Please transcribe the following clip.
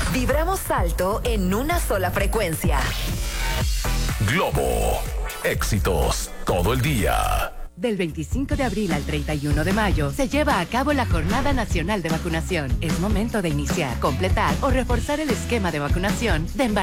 Vibramos alto en una sola frecuencia. Globo. Éxitos todo el día. Del 25 de abril al 31 de mayo se lleva a cabo la Jornada Nacional de Vacunación. Es momento de iniciar, completar o reforzar el esquema de vacunación de embarazo